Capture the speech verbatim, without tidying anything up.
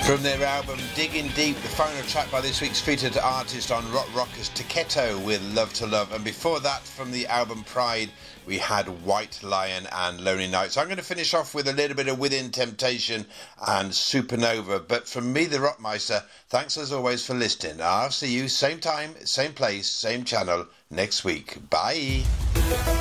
From their album Digging Deep, the final track by this week's featured artist on Rock Rockers, Tiketo with Love to Love. And before that, from the album Pride, we had White Lion and Lonely Night. So I'm going to finish off with a little bit of Within Temptation and Supernova. But from me, the Rockmeister, thanks as always for listening. I'll see you same time, same place, same channel next week. Bye.